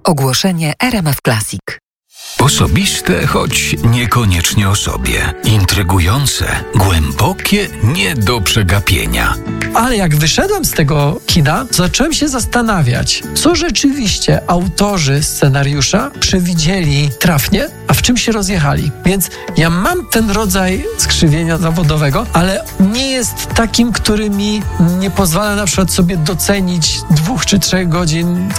Ogłoszenie RMF Classic. Osobiste, choć niekoniecznie o sobie. Intrygujące, głębokie, nie do przegapienia. Ale jak wyszedłem z tego kina, zacząłem się zastanawiać, co rzeczywiście autorzy scenariusza przewidzieli trafnie, a w czym się rozjechali. Więc ja mam ten rodzaj skrzywienia zawodowego, ale nie jest takim, który mi nie pozwala na przykład sobie docenić 2 czy 3 godzin